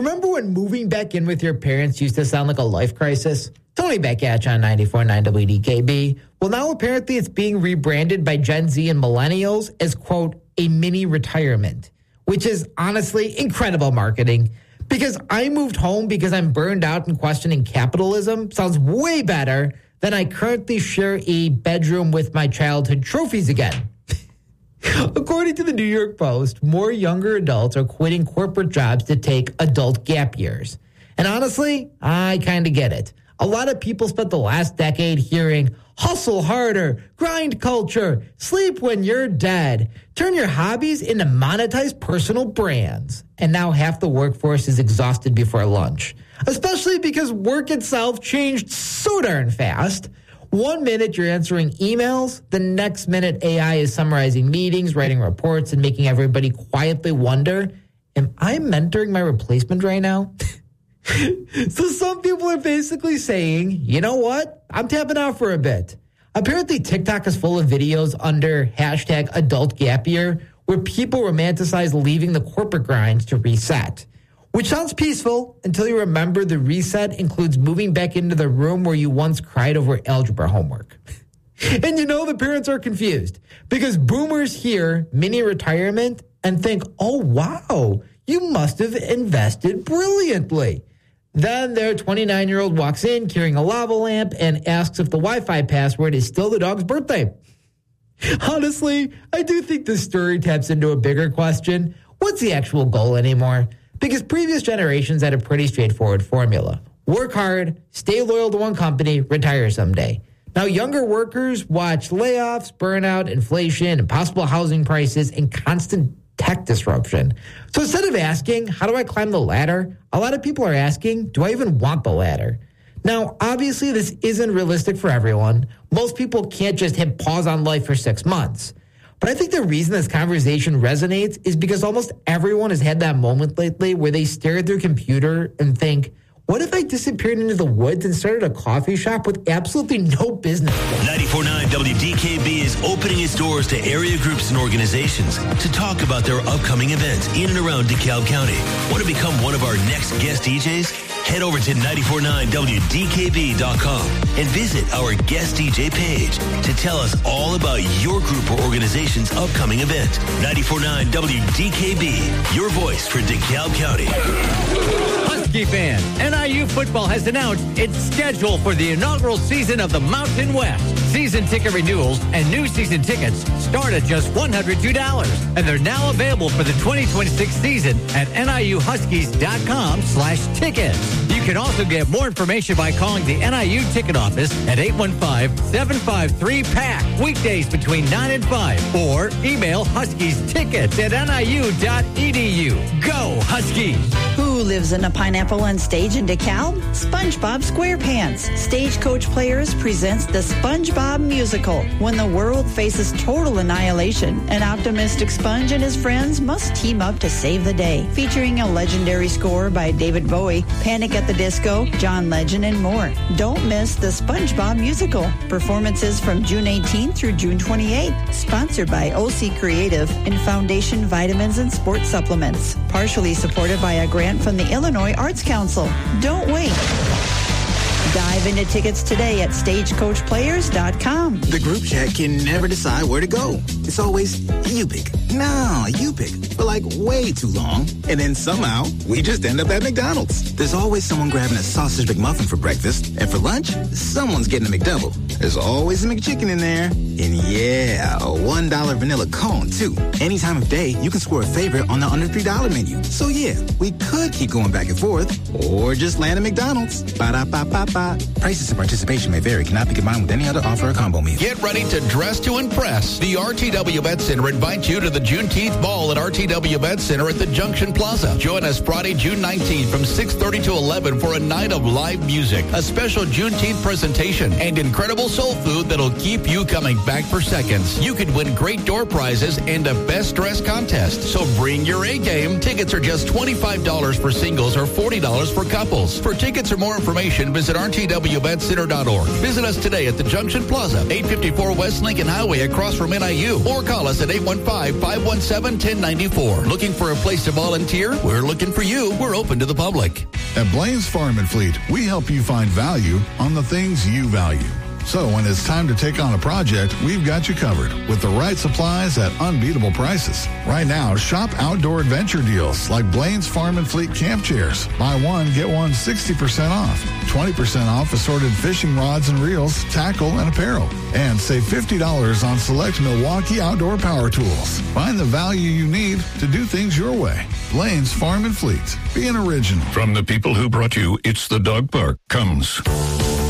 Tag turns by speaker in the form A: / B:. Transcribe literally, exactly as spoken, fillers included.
A: Remember when moving back in with your parents used to sound like a life crisis? Tony back at you on ninety-four point nine W D K B. Well, now apparently it's being rebranded by Gen Z and millennials as, quote, a mini retirement, which is honestly incredible marketing. Because I moved home because I'm burned out and questioning capitalism sounds way better than I currently share a bedroom with my childhood trophies again. According to the New York Post, more younger adults are quitting corporate jobs to take adult gap years. And honestly, I kind of get it. A lot of people spent the last decade hearing, hustle harder, grind culture, sleep when you're dead, turn your hobbies into monetized personal brands. And now half the workforce is exhausted before lunch, especially because work itself changed so darn fast. One minute you're answering emails, the next minute A I is summarizing meetings, writing reports, and making everybody quietly wonder, am I mentoring my replacement right now? So some people are basically saying, you know what? I'm tapping out for a bit. Apparently TikTok is full of videos under hashtag adult gap year where people romanticize leaving the corporate grind to reset, which sounds peaceful until you remember the reset includes moving back into the room where you once cried over algebra homework. And you know the parents are confused because boomers hear mini retirement and think, oh, wow, you must have invested brilliantly. Then their twenty-nine-year-old walks in carrying a lava lamp and asks if the Wi-Fi password is still the dog's birthday. Honestly, I do think this story taps into a bigger question. What's the actual goal anymore? Because previous generations had a pretty straightforward formula. Work hard, stay loyal to one company, retire someday. Now, younger workers watch layoffs, burnout, inflation, impossible housing prices, and constant tech disruption. So instead of asking, how do I climb the ladder? A lot of people are asking, do I even want the ladder? Now, obviously, this isn't realistic for everyone. Most people can't just hit pause on life for six months. But I think the reason this conversation resonates is because almost everyone has had that moment lately where they stare at their computer and think, what if I disappeared into the woods and started a coffee shop with absolutely no business?
B: ninety-four point nine W D K B is opening its doors to area groups and organizations to talk about their upcoming events in and around DeKalb County. Want to become one of our next guest D Js? Head over to ninety-four point nine W D K B dot com and visit our guest D J page to tell us all about your group or organization's upcoming event. ninety-four point nine W D K B, your voice for DeKalb County.
C: Husky fan, N I U football has announced its schedule for the inaugural season of the Mountain West. Season ticket renewals and new season tickets start at just one hundred two dollars, and they're now available for the twenty twenty-six season at N I U Huskies dot com slash tickets. You can also get more information by calling the N I U ticket office at eight one five, seven five three, P A C, weekdays between nine and five, or email Huskies tickets at N I U dot E D U. Go Huskies!
D: Who lives in a pineapple on stage in DeKalb? SpongeBob SquarePants. Stagecoach Players presents the SpongeBob Musical. When the world faces total annihilation, an optimistic Sponge and his friends must team up to save the day. Featuring a legendary score by David Bowie, Panic at the Disco, John Legend, and more. Don't miss the SpongeBob Musical. Performances from June eighteenth through June twenty-eighth. Sponsored by O C Creative and Foundation Vitamins and Sports Supplements. Partially supported by a grant from the Illinois Arts Council. Don't wait. Dive into tickets today at stagecoach players dot com.
E: The group chat can never decide where to go. It's always, you pick. No, you pick. For like way too long. And then somehow, we just end up at McDonald's. There's always someone grabbing a sausage McMuffin for breakfast. And for lunch, someone's getting a McDouble. There's always a McChicken in there. And yeah, a one dollar vanilla cone, too. Any time of day, you can score a favorite on the under three dollar menu. So yeah, we could keep going back and forth. Or just land at McDonald's. Ba-da-ba-ba-ba. Prices and participation may vary. Cannot be combined with any other offer or combo meal.
F: Get ready to dress to impress. The R T W Bet Center invites you to the Juneteenth Ball at R T W Bet Center at the Junction Plaza. Join us Friday, June nineteenth from six thirty to eleven for a night of live music, a special Juneteenth presentation, and incredible soul food that'll keep you coming back for seconds. You could win great door prizes and a best dress contest. So bring your A game. Tickets are just twenty-five dollars for singles or forty dollars for couples. For tickets or more information, visit R T W bet center dot org. Visit us today at the Junction Plaza, eight fifty-four West Lincoln Highway across from N I U, or call us at eight one five, five five one seven, one oh nine four. Looking for a place to volunteer? We're looking for you. We're open to the public.
G: At Blaine's Farm and Fleet, we help you find value on the things you value. So when it's time to take on a project, we've got you covered with the right supplies at unbeatable prices. Right now, shop outdoor adventure deals like Blaine's Farm and Fleet camp chairs. Buy one, get one sixty percent off. twenty percent off assorted fishing rods and reels, tackle, and apparel. And save fifty dollars on select Milwaukee outdoor power tools. Find the value you need to do things your way. Blaine's Farm and Fleet. Be an original.
H: From the people who brought you It's the Dog Park comes